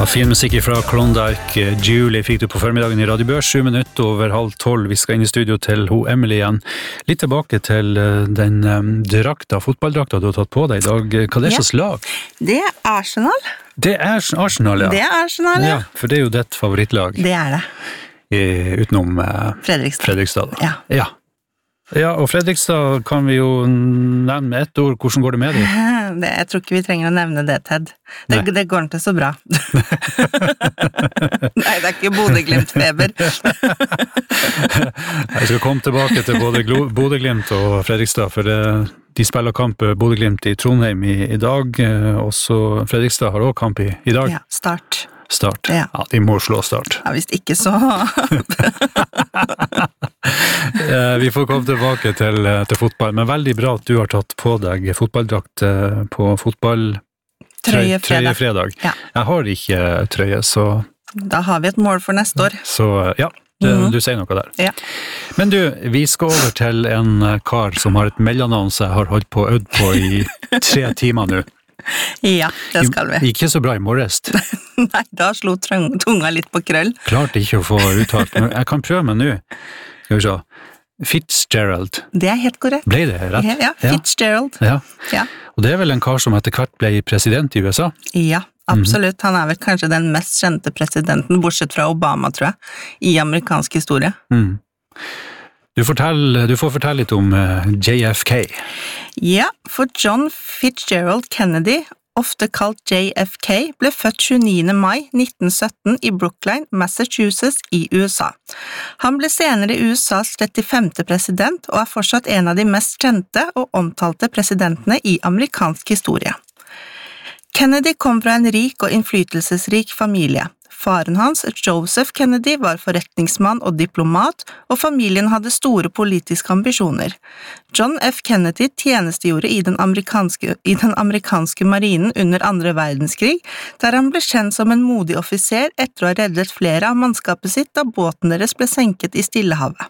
Fin musikk fra Klondike. Julie fikk du på formiddagen I Radio Børs, 7 minutter over 11:30. Vi skal inn I studio til Emily igjen. Litt tilbake til den fotballdrakta du har tatt på deg I dag. Hva det slags lag? Det Arsenal. Det Arsenal, ja. Det Arsenal, ja. For det jo ditt favorittlag. Det det. Utenom Fredrikstad. Ja. Ja, og Fredrikstad kan vi jo nevne med ett ord. Hvordan går det med dem? Jeg tror ikke vi trenger å nevne det, Ted. Det går ikke så bra. Nei, det ikke Bodø-Glimt-feber. Jeg skal komme tilbake til både Bodø-Glimt og Fredrikstad, for de spiller kamp Bodø-Glimt I Trondheim I dag, og så Fredrikstad har også kamp I dag. Ja, Start. Ja, de må slå Start. Ja, hvis ikke så... Vi får komme tilbake til fotball, men veldig bra at du har tatt på deg fotballdrakt på trøyefredag. Ja. Jeg har ikke trøye, så... Da har vi et mål for neste år. Så ja, du sier noe der. Ja. Men du, vi skal over til en kar som har et mellomnavn som jeg har holdt på øvd på I 3 timer nå. Ja, det skal vi. Gikk ikke så bra I morges. Nei, da slo tunga litt på krøll. Klarte ikke å få uttalt, men jeg kan prøve meg nå. Skal vi se. Fitzgerald. Det helt korrekt. Ble det rett? Ja, Fitzgerald. Ja. Ja. Og det vel en kar som etter hvert ble president I USA? Ja, absolutt. Han vel kanskje den mest kjente presidenten, bortsett fra Obama, tror jeg, I amerikansk historie. Du får fortelle litt om JFK. Ja, for John Fitzgerald Kennedy, ofte kalt JFK, ble født 29. mai 1917 I Brookline, Massachusetts I USA. Han ble senere USAs 35. president og fortsatt en av de mest kjente og omtalte presidentene I amerikansk historie. Kennedy kom fra en rik og innflytelsesrik familie. Faren hans, Joseph Kennedy, var forretningsmann og diplomat, og familien hadde store politiske ambisjoner. John F. Kennedy tjenestegjorde I den amerikanske marinen under andre verdenskrig, der han ble kjent som en modig offiser etter å ha reddet flere av mannskapet sitt da båten deres ble senket I Stillehavet.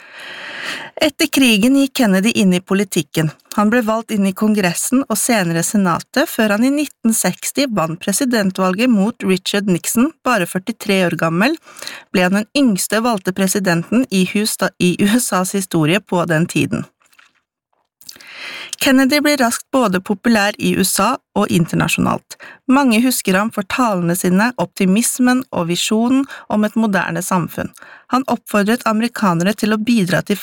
Etter krigen gikk Kennedy inn I politikken. Han ble valgt inn I Kongressen og senere Senatet, før han I 1960 vant presidentvalget mot Richard Nixon, bare 43 år gammel, ble han den yngste valgte presidenten I USAs historie på den tiden. Kennedy ble raskt både populær I USA og internasjonalt. Mange husker ham for talene sine, optimismen og visjonen om et moderne samfunn. Han oppfordret amerikanere til å bidra til